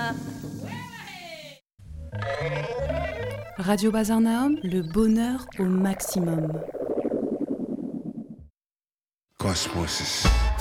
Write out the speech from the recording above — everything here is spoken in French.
Radio Bazar Naum, le bonheur au maximum. Cosmosis.